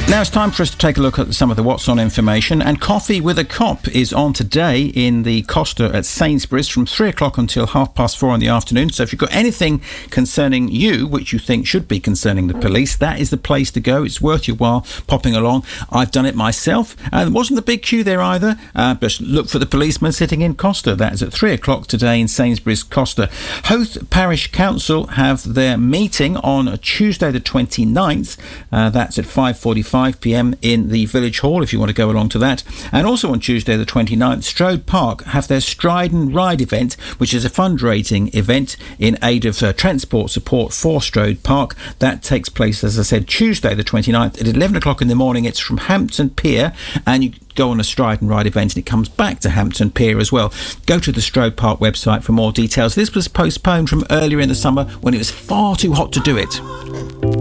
Now it's time for us to take a look at some of the What's On information, and Coffee with a Cop is on today in the Costa at Sainsbury's from 3 o'clock until 4:30 in the afternoon. So if you've got anything concerning you which you think should be concerning the police, that is the place to go. It's worth your while popping along. I've done it myself, and it wasn't a big queue there either. Just look for the policeman sitting in Costa. That is at 3 o'clock today in Sainsbury's Costa. Hoath Parish Council have their meeting on Tuesday the 29th. That's at 5:45 p.m. in the Village Hall if you want to go along to that. And also on Tuesday the 29th, Strode Park have their Stride and Ride event, which is a fundraising event in aid of transport support for Strode Park. That takes place, as I said, Tuesday the 29th at 11 o'clock in the morning. It's from Hampton Pier, and you go on a Stride and Ride event and it comes back to Hampton Pier as well. Go to the Strode Park website for more details. This was postponed from earlier in the summer when it was far too hot to do it.